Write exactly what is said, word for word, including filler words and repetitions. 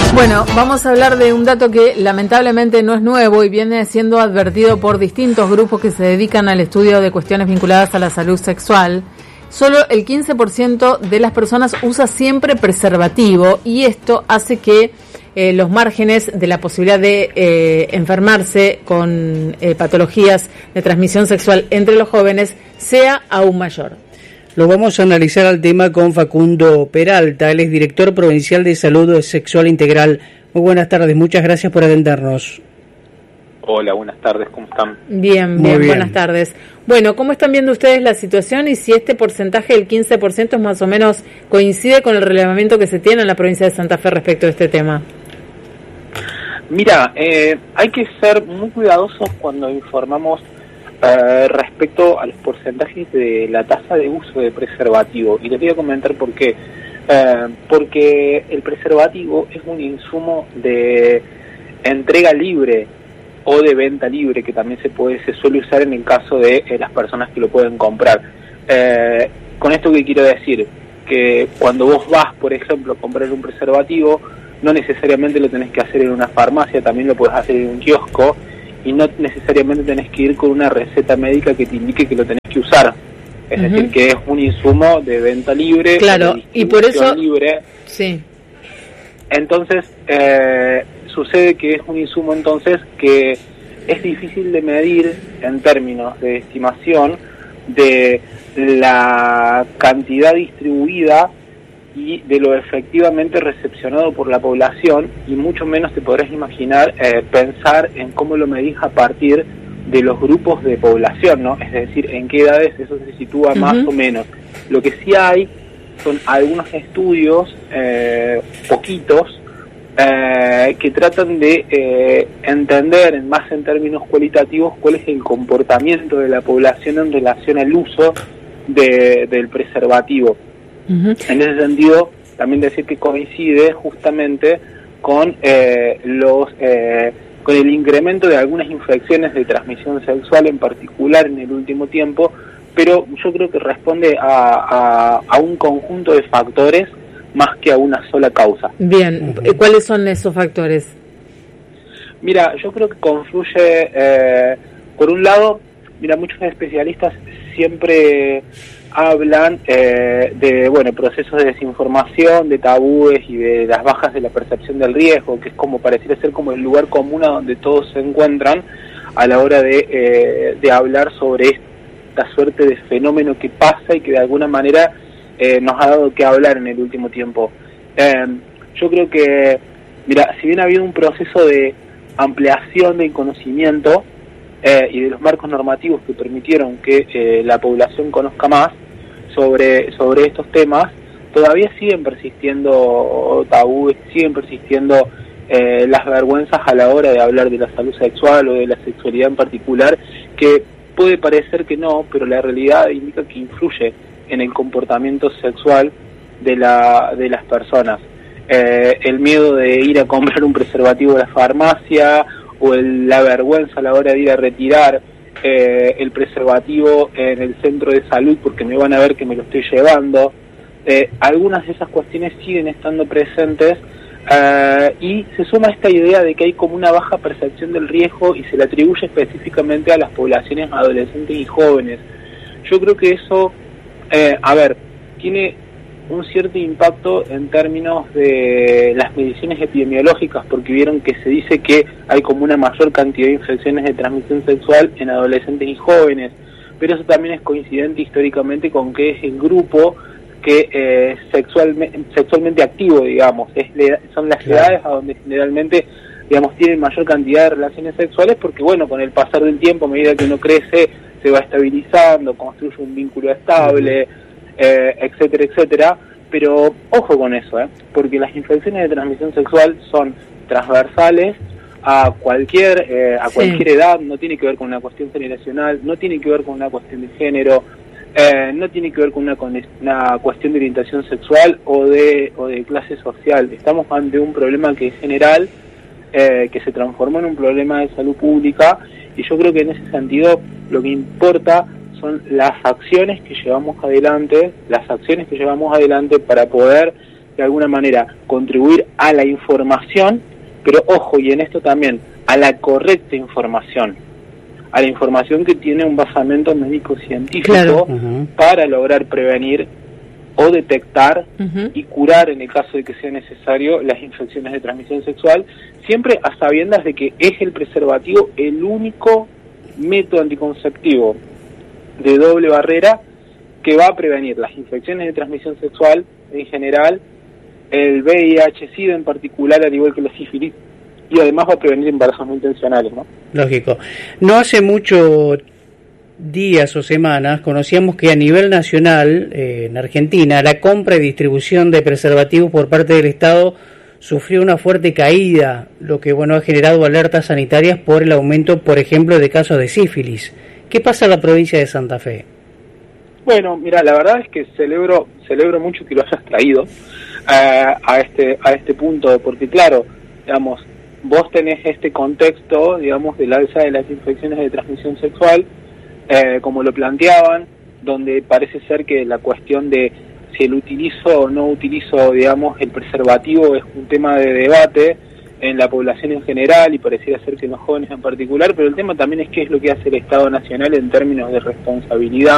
Bueno, vamos a hablar de un dato que lamentablemente no es nuevo y viene siendo advertido por distintos grupos que se dedican al estudio de cuestiones vinculadas a la salud sexual. Solo el quince por ciento de las personas usa siempre preservativo y esto hace que eh, los márgenes de la posibilidad de eh, enfermarse con eh, patologías de transmisión sexual entre los jóvenes sea aún mayor. Lo vamos a analizar al tema con Facundo Peralta, él es director provincial de Salud Sexual Integral. Muy buenas tardes, muchas gracias por atendernos. Hola, buenas tardes, ¿cómo están? Bien, bien, bien, buenas tardes. Bueno, ¿cómo están viendo ustedes la situación y si este porcentaje, el quince por ciento, es más o menos coincide con el relevamiento que se tiene en la provincia de Santa Fe respecto a este tema? Mira, eh, hay que ser muy cuidadosos cuando informamos eh, respecto a los porcentajes de la tasa de uso de preservativo. Y les voy a comentar por qué. Eh, porque el preservativo es un insumo de entrega libre o de venta libre, que también se puede se suele usar en el caso de eh, las personas que lo pueden comprar. Eh, con esto que quiero decir, que cuando vos vas, por ejemplo, a comprar un preservativo, no necesariamente lo tenés que hacer en una farmacia, también lo podés hacer en un kiosco, y no necesariamente tenés que ir con una receta médica que te indique que lo tenés que usar. Es uh-huh. decir, que es un insumo de venta libre, claro, de y por eso libre. Sí. Entonces, eh, sucede que es un insumo entonces que es difícil de medir en términos de estimación de la cantidad distribuida y de lo efectivamente recepcionado por la población, y mucho menos te podrás imaginar eh, pensar en cómo lo medís a partir de los grupos de población, ¿no? Es decir, en qué edades eso se sitúa uh-huh. más o menos. Lo que sí hay son algunos estudios, eh, poquitos, eh, que tratan de eh, entender más en términos cualitativos cuál es el comportamiento de la población en relación al uso de, del preservativo. Uh-huh. En ese sentido, también decir que coincide justamente con eh, los eh, con el incremento de algunas infecciones de transmisión sexual, en particular en el último tiempo, pero yo creo que responde a, a, a un conjunto de factores más que a una sola causa. Bien, ¿cuáles son esos factores? Mira, yo creo que confluye, eh, por un lado, mira, muchos especialistas siempre hablan eh, de, bueno, procesos de desinformación, de tabúes y de las bajas de la percepción del riesgo, que es como pareciera ser como el lugar común a donde todos se encuentran a la hora de, eh, de hablar sobre esta suerte de fenómeno que pasa y que de alguna manera eh, nos ha dado que hablar en el último tiempo. Eh, yo creo que, mira, si bien ha habido un proceso de ampliación del conocimiento Eh, y de los marcos normativos que permitieron que eh, la población conozca más sobre, sobre estos temas, todavía siguen persistiendo tabúes, siguen persistiendo eh, las vergüenzas a la hora de hablar de la salud sexual o de la sexualidad en particular, que puede parecer que no, pero la realidad indica que influye en el comportamiento sexual de, la, de las personas. Eh, el miedo de ir a comprar un preservativo a la farmacia, o el, la vergüenza a la hora de ir a retirar eh, el preservativo en el centro de salud porque me van a ver que me lo estoy llevando. Eh, algunas de esas cuestiones siguen estando presentes eh, y se suma esta idea de que hay como una baja percepción del riesgo y se le atribuye específicamente a las poblaciones adolescentes y jóvenes. Yo creo que eso, eh, a ver, tiene un cierto impacto en términos de las mediciones epidemiológicas, porque vieron que se dice que hay como una mayor cantidad de infecciones de transmisión sexual en adolescentes y jóvenes, pero eso también es coincidente históricamente con que es el grupo que eh, sexualmente, sexualmente activo, digamos, es le, son las claro. edades a donde generalmente, digamos, tienen mayor cantidad de relaciones sexuales, porque bueno, con el pasar del tiempo, a medida que uno crece, se va estabilizando, construye un vínculo estable, uh-huh. Eh, etcétera, etcétera, pero ojo con eso, ¿eh? Porque las infecciones de transmisión sexual son transversales a cualquier eh, a cualquier sí. edad, no tiene que ver con una cuestión generacional, no tiene que ver con una cuestión de género, eh, no tiene que ver con una, con una cuestión de orientación sexual o de o de clase social. Estamos ante un problema que es general, eh, que se transformó en un problema de salud pública, y yo creo que en ese sentido lo que importa son las acciones que llevamos adelante, las acciones que llevamos adelante para poder de alguna manera contribuir a la información, pero ojo, y en esto también, a la correcta información, a la información que tiene un basamento médico-científico, claro. uh-huh. para lograr prevenir o detectar uh-huh. y curar, en el caso de que sea necesario, las infecciones de transmisión sexual, siempre a sabiendas de que es el preservativo el único método anticonceptivo de doble barrera que va a prevenir las infecciones de transmisión sexual en general, el V I H SIDA en particular, al igual que la sífilis, y además va a prevenir embarazos no intencionales, ¿no? Lógico. No hace muchos días o semanas conocíamos que a nivel nacional, eh, en Argentina, la compra y distribución de preservativos por parte del Estado sufrió una fuerte caída, lo que bueno ha generado alertas sanitarias por el aumento, por ejemplo, de casos de sífilis. ¿Qué pasa en la provincia de Santa Fe? Bueno, mira, la verdad es que celebro celebro mucho que lo hayas traído uh, a este a este punto, porque claro, digamos, vos tenés este contexto, digamos, del alza de las infecciones de transmisión sexual, eh, como lo planteaban, donde parece ser que la cuestión de si el utilizo o no utilizo, digamos, el preservativo es un tema de debate en la población en general y pareciera ser que en los jóvenes en particular, pero el tema también es qué es lo que hace el Estado Nacional en términos de responsabilidad